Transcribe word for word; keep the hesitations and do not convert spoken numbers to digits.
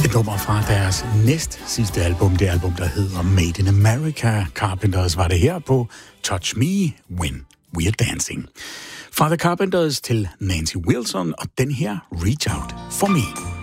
Et nummer fra deres næst sidste album, det album, der hedder Made in America. Carpenters var det her på Touch Me When We're Dancing. Fra The Carpenters til Nancy Wilson og den her Reach Out For Me.